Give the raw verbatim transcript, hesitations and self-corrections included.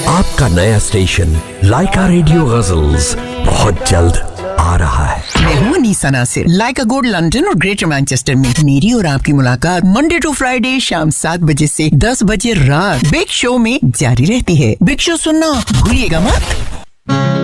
आपका नया स्टेशन लाइका रेडियो गजल्स बहुत जल्द आ रहा है। मैं हूँ अनीसा नासिर। लाइका गोल्ड लंदन और ग्रेटर मैनचेस्टर में मेरी और आपकी मुलाकात मंडे टू फ्राइडे शाम सात बजे से दस बजे रात बिग शो में जारी रहती है। बिग शो सुनना भूलिएगा मत।